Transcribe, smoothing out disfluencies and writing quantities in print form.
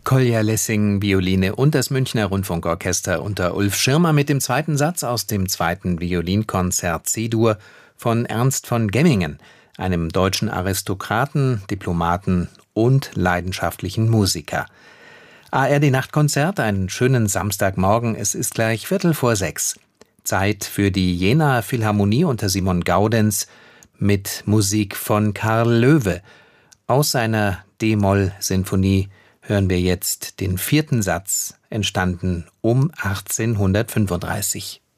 Kolja Lessing, Violine und das Münchner Rundfunkorchester unter Ulf Schirmer mit dem zweiten Satz aus dem zweiten Violinkonzert C-Dur von Ernst von Gemmingen, einem deutschen Aristokraten, Diplomaten und leidenschaftlichen Musiker. ARD Nachtkonzert, einen schönen Samstagmorgen, es ist gleich 5:45. Zeit für die Jenaer Philharmonie unter Simon Gaudenz mit Musik von Karl Loewe. Aus seiner D-Moll-Sinfonie hören wir jetzt den vierten Satz, entstanden um 1835.